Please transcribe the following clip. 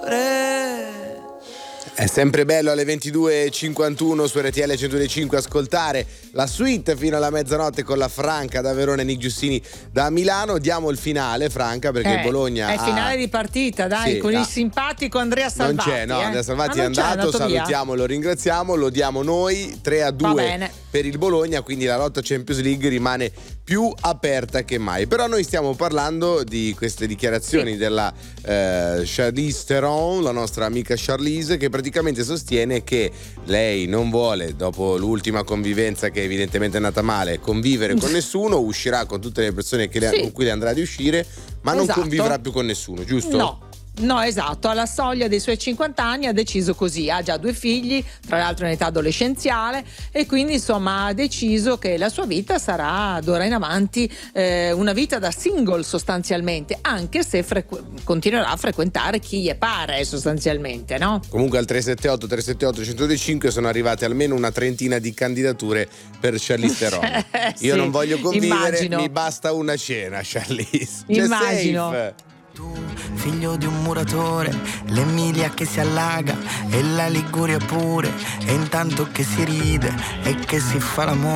È sempre bello alle 22.51 su RTL 102.5 ascoltare la suite fino alla mezzanotte con la Franca da Verona e Nick Giustini da Milano. Diamo il finale, Franca, perché il Bologna è il finale di partita, dai, sì, con il simpatico Andrea Salvati. Non c'è, no, Andrea Salvati è andato, salutiamo, lo ringraziamo, lo diamo noi 3-2 per il Bologna, quindi la lotta Champions League rimane più aperta che mai. Però noi stiamo parlando di queste dichiarazioni della Charlize Theron, la nostra amica Charlize, che praticamente sostiene che lei non vuole, dopo l'ultima convivenza che evidentemente è andata male, convivere con nessuno, uscirà con tutte le persone con cui le andrà di uscire, ma non convivrà più con nessuno, giusto? No, esatto, alla soglia dei suoi 50 anni ha deciso così, ha già 2 figli, tra l'altro in età adolescenziale, e quindi insomma ha deciso che la sua vita sarà d'ora in avanti una vita da single sostanzialmente, anche se continuerà a frequentare chi gli pare sostanzialmente, no? Comunque al 378-378-125 sono arrivate almeno una trentina di candidature per Charlize Theron. Io non voglio convivere, mi basta una cena, Charlize. Immagino. Safe. Tu, figlio di un muratore, l'Emilia che si allaga e la Liguria pure, e intanto che si ride e che si fa l'amore.